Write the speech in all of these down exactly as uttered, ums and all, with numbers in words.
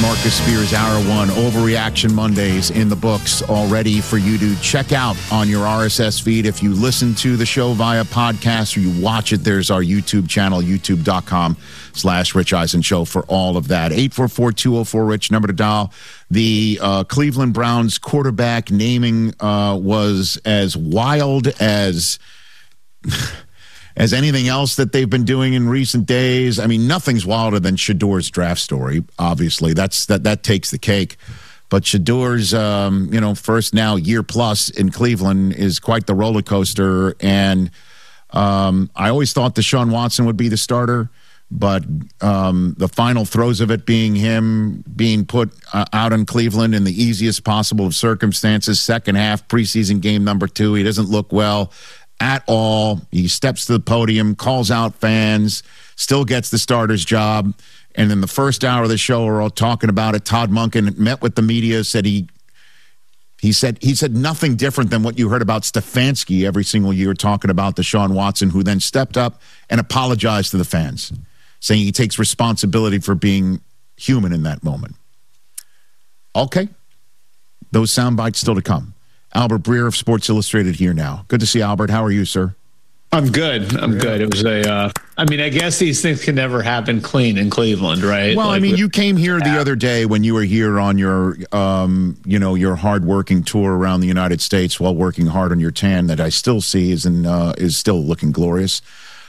Marcus Spears, Hour One, Overreaction Mondays in the books already for you to check out on your R S S feed. If you listen to the show via podcast or you watch it, there's our YouTube channel, youtube.com slash Rich Eisen Show for all of that. eight four four, two oh four, Rich, number to dial. The uh, Cleveland Browns quarterback naming uh, was as wild as... as anything else that they've been doing in recent days. I mean, nothing's wilder than Shedor's draft story, obviously. That's that that takes the cake. But Shedor's, um, you know, first now year plus in Cleveland is quite the roller coaster. And um, I always thought Deshaun Watson would be the starter, but um, the final throes of it being him being put uh, out in Cleveland in the easiest possible of circumstances, second half, preseason game number two, he doesn't look well at all. He steps to the podium, calls out fans, still gets the starter's job. And in the first hour of the show, we're all talking about it. Todd Monken met with the media, said he he said he said nothing different than what you heard about Stefanski every single year talking about Deshaun Watson, who then stepped up and apologized to the fans, saying he takes responsibility for being human in that moment. Okay. Those sound bites still to come. Albert Breer of Sports Illustrated here now. Good to see Albert. How are you, sir? I'm good. I'm yeah. good. It was a, uh, I mean, I guess these things can never happen clean in Cleveland, right? Well, like I mean, with, you came here the yeah. other day when you were here on your, um, you know, your hard-working tour around the United States while working hard on your tan that I still see is in, uh, is still looking glorious.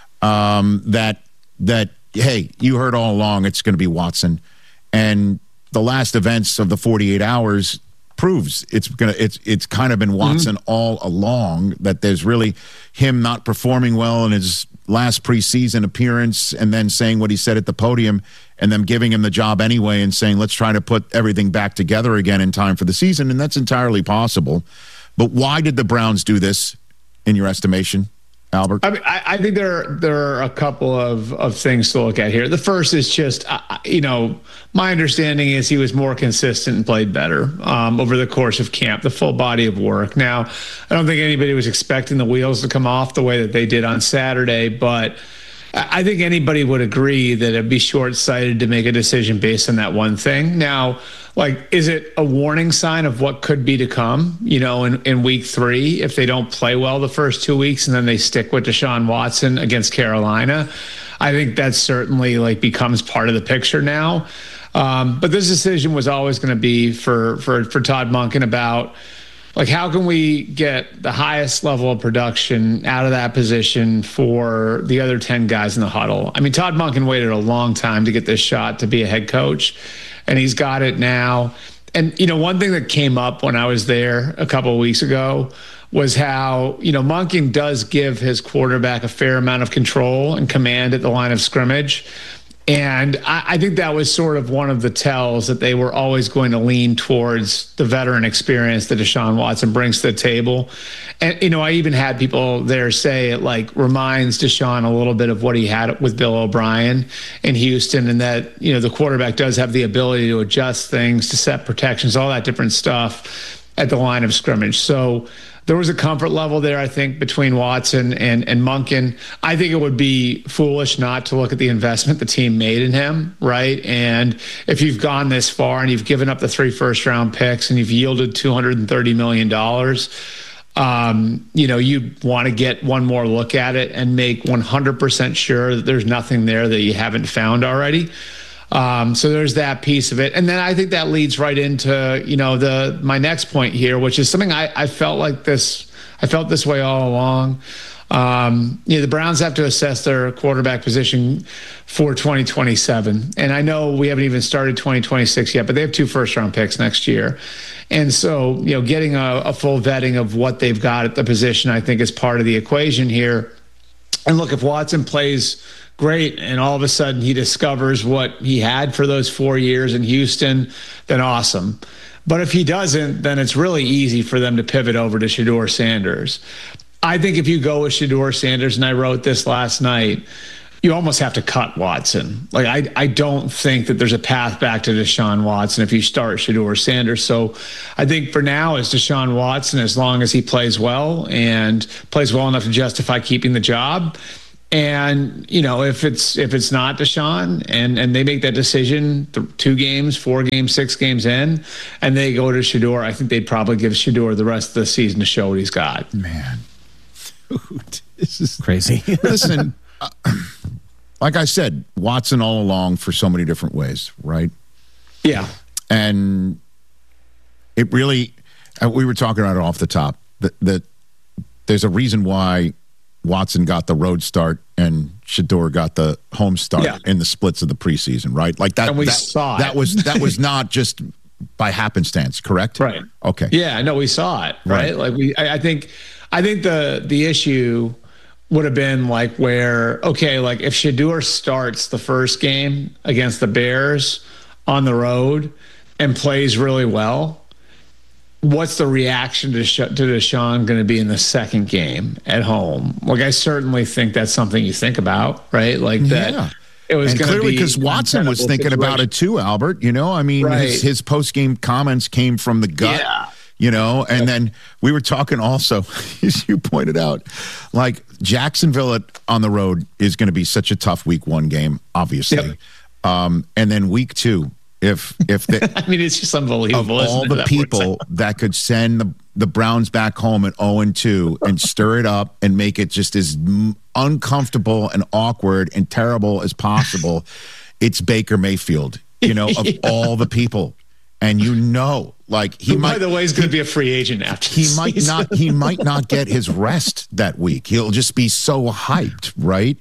Um, that, that, hey, you heard all along it's going to be Watson. And the last events of the forty-eight hours proves it's gonna it's it's kind of been Watson mm-hmm. all along, that there's really him not performing well in his last preseason appearance and then saying what he said at the podium and them giving him the job anyway and saying let's try to put everything back together again in time for the season, and that's entirely possible. But why did the Browns do this in your estimation, Albert? I mean, I, I think there there are a couple of, of things to look at here. The first is just, uh, you know, my understanding is he was more consistent and played better um, over the course of camp, the full body of work. Now, I don't think anybody was expecting the wheels to come off the way that they did on Saturday, but I think anybody would agree that it'd be short-sighted to make a decision based on that one thing. Now, like, is it a warning sign of what could be to come, you know, in, in week three, if they don't play well the first two weeks and then they stick with Deshaun Watson against Carolina? I think that certainly, like, becomes part of the picture now. Um, but this decision was always going to be for, for, for Todd Monken about, like, how can we get the highest level of production out of that position for the other ten guys in the huddle? I mean, Todd Monken waited a long time to get this shot to be a head coach, and he's got it now. And, you know, one thing that came up when I was there a couple of weeks ago was how, you know, Monken does give his quarterback a fair amount of control and command at the line of scrimmage. And I, I think that was sort of one of the tells that they were always going to lean towards the veteran experience that Deshaun Watson brings to the table. And, you know, I even had people there say it, like, reminds Deshaun a little bit of what he had with Bill O'Brien in Houston, and that, you know, the quarterback does have the ability to adjust things, to set protections, all that different stuff at the line of scrimmage. So there was a comfort level there, I think, between Watson and, and Monken. I think it would be foolish not to look at the investment the team made in him, right? And if you've gone this far and you've given up the three first-round picks and you've yielded two hundred thirty million dollars, um, you know, you want to get one more look at it and make one hundred percent sure that there's nothing there that you haven't found already. Um, so there's that piece of it. And then I think that leads right into, you know, the, my next point here, which is something I, I felt like this, I felt this way all along. Um, you know, the Browns have to assess their quarterback position for twenty twenty-seven. And I know we haven't even started twenty twenty-six yet, but they have two first round picks next year. And so, you know, getting a, a full vetting of what they've got at the position, I think, is part of the equation here. And look, if Watson plays great and all of a sudden he discovers what he had for those four years in Houston, then awesome. But if he doesn't, then it's really easy for them to pivot over to Shedeur Sanders. I think if you go with Shedeur Sanders, and I wrote this last night, you almost have to cut Watson. Like, I, I don't think that there's a path back to Deshaun Watson if you start Shedeur Sanders. So I think for now it's Deshaun Watson, as long as he plays well and plays well enough to justify keeping the job. And, you know, if it's if it's not Deshaun and, and they make that decision th- two games, four games, six games in, and they go to Shedeur, I think they'd probably give Shedeur the rest of the season to show what he's got. Man, dude, this is crazy. Listen, uh, like I said, Watson all along for so many different ways, right? Yeah. And it really, uh, we were talking about it off the top, that, that there's a reason why Watson got the road start and Shedeur got the home start yeah. in the splits of the preseason, right? Like that. And we that, saw that it. was that was not just by happenstance, correct? Right. Okay. Yeah. No, we saw it. Right. Right. Like we, I, I think, I think the the issue would have been like where okay, like if Shedeur starts the first game against the Bears on the road and plays really well, what's the reaction to, to Deshaun going to be in the second game at home? Like, I certainly think that's something you think about, right? Like that Yeah. it was And going to be clearly because Watson was thinking situation. about it too, Albert. You know, I mean, Right. his, his post-game comments came from the gut. Yeah. You know, and then we were talking also, as you pointed out, like Jacksonville at, on the road is going to be such a tough week one game, obviously. Yep. Um, and then week two, if if the I mean, it's just unbelievable. of isn't all it, the that people works out? that could send the, the Browns back home at oh and two and stir it up and make it just as m- uncomfortable and awkward and terrible as possible, it's Baker Mayfield, you know, of Yeah. all the people. And you know, like he Who, might by the way, is going to be a free agent after he the might season. not he might not get his rest that week. He'll just be so hyped, right?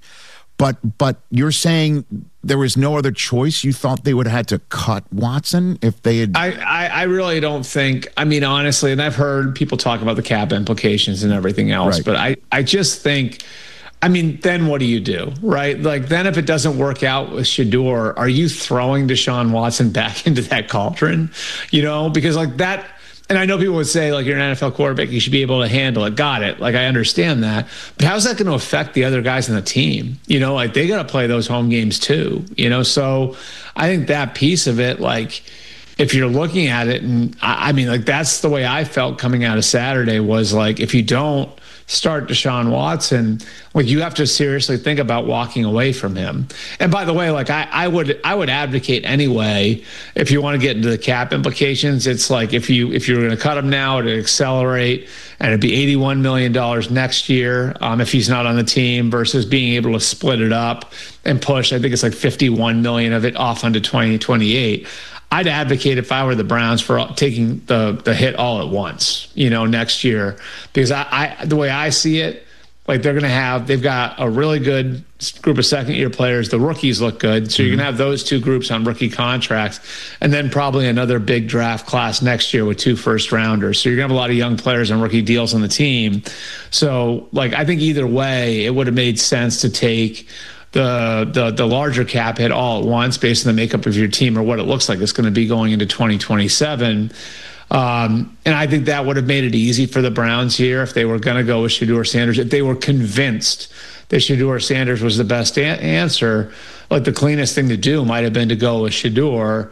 But but you're saying there was no other choice? You thought they would have had to cut Watson if they had I, I, I really don't think, I mean, honestly, and I've heard people talk about the cap implications and everything else, Right. but I, I just think, I mean, then what do you do, right? Like, then if it doesn't work out with Shedeur, are you throwing Deshaun Watson back into that cauldron? You know, because like that, and I know people would say, like, you're an N F L quarterback, you should be able to handle it. Got it. Like, I understand that. But how's that going to affect the other guys on the team? You know, like, they got to play those home games too, you know? So I think that piece of it, like, if you're looking at it, and I, I mean, like, that's the way I felt coming out of Saturday was like, if you don't start Deshaun Watson, like, you have to seriously think about walking away from him. And by the way, like, I, I would I would advocate anyway, if you want to get into the cap implications, it's like if you if you're going to cut him now to accelerate, and it'd be eighty-one million dollars next year um, if he's not on the team, versus being able to split it up and push, I think it's like fifty-one million of it off onto twenty twenty-eight. I'd advocate, if I were the Browns, for taking the the hit all at once, you know, next year, because I, I the way I see it, like, they're going to have, they've got a really good group of second year players. The rookies look good. So you're going to have those two groups on rookie contracts, and then probably another big draft class next year with two first rounders. So you're going to have a lot of young players on rookie deals on the team. So, like, I think either way, it would have made sense to take the the the larger cap hit all at once based on the makeup of your team or what it looks like it's going to be going into twenty twenty-seven. Um, and I think that would have made it easy for the Browns here if they were going to go with Shedeur Sanders. If they were convinced that Shedeur Sanders was the best a- answer, like, the cleanest thing to do might have been to go with Shedeur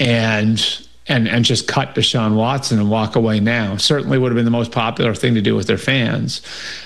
and and and just cut Deshaun Watson and walk away now. Certainly would have been the most popular thing to do with their fans.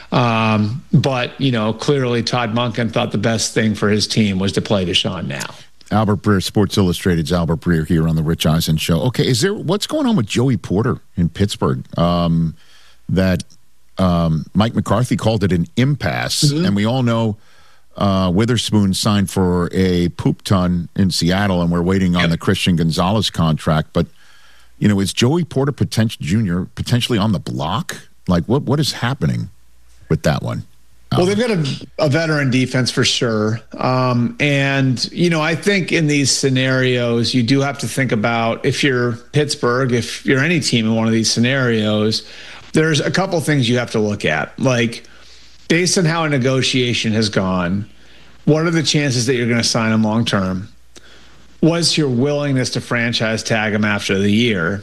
Um, but, you know, clearly Todd Monken thought the best thing for his team was to play Deshaun now. Albert Breer, Sports Illustrated's Albert Breer here on the Rich Eisen Show. Okay, is there what's going on with Joey Porter in Pittsburgh? Um, that um, Mike McCarthy called it an impasse, mm-hmm. and we all know uh, Witherspoon signed for a poop ton in Seattle, and we're waiting on yep. the Christian Gonzalez contract. But, you know, is Joey Porter potential Junior potentially on the block? Like, what what is happening with that one? Well, they've got a, a veteran defense for sure. Um, and, you know, I think in these scenarios, you do have to think about, if you're Pittsburgh, if you're any team in one of these scenarios, there's a couple things you have to look at. Like, based on how a negotiation has gone, what are the chances that you're going to sign him long term? What's your willingness to franchise tag him after the year?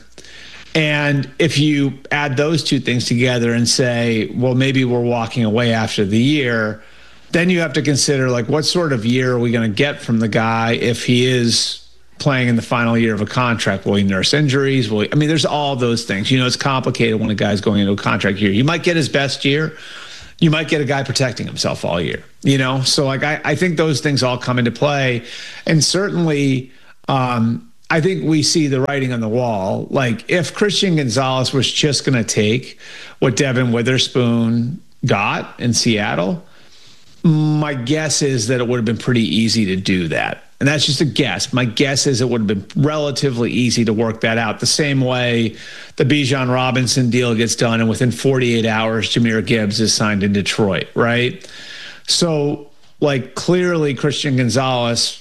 And if you add those two things together and say, well, maybe we're walking away after the year, then you have to consider, like, what sort of year are we going to get from the guy if he is playing in the final year of a contract? Will he nurse injuries? Will he, I mean, there's all those things. You know, it's complicated when a guy's going into a contract year. You might get his best year. you might get a guy protecting himself all year, you know? So like, I, I think those things all come into play. And certainly, um, I think we see the writing on the wall. Like if Christian Gonzalez was just going to take what Devin Witherspoon got in Seattle, my guess is that it would have been pretty easy to do that. And that's just a guess. My guess is it would have been relatively easy to work that out the same way the Bijan Robinson deal gets done. And within forty-eight hours, Jahmyr Gibbs is signed in Detroit, right? So like clearly Christian Gonzalez